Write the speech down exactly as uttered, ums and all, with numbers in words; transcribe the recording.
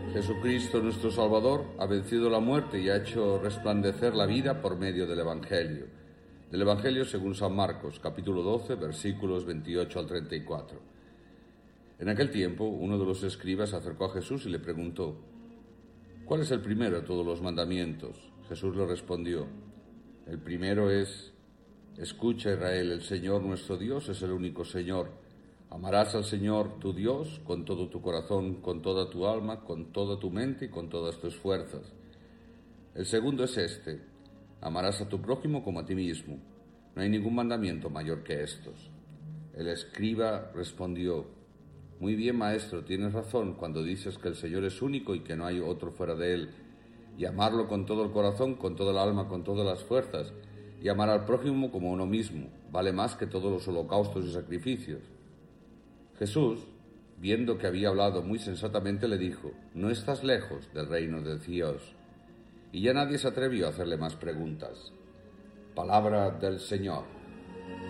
Jesucristo, nuestro Salvador, ha vencido la muerte y ha hecho resplandecer la vida por medio del Evangelio. Del Evangelio según San Marcos, capítulo doce, versículos veintiocho al treinta y cuatro. En aquel tiempo, uno de los escribas se acercó a Jesús y le preguntó: ¿cuál es el primero de todos los mandamientos? Jesús le respondió: el primero es: escucha, Israel, el Señor nuestro Dios es el único Señor. Amarás al Señor tu Dios con todo tu corazón, con toda tu alma, con toda tu mente y con todas tus fuerzas. El segundo es este: amarás a tu prójimo como a ti mismo. No hay ningún mandamiento mayor que estos. El escriba respondió: muy bien, maestro, tienes razón cuando dices que el Señor es único y que no hay otro fuera de Él, y amarlo con todo el corazón, con toda el alma, con todas las fuerzas, y amar al prójimo como a uno mismo, vale más que todos los holocaustos y sacrificios. Jesús, viendo que había hablado muy sensatamente, le dijo: no estás lejos del reino de Dios. Y ya nadie se atrevió a hacerle más preguntas. Palabra del Señor.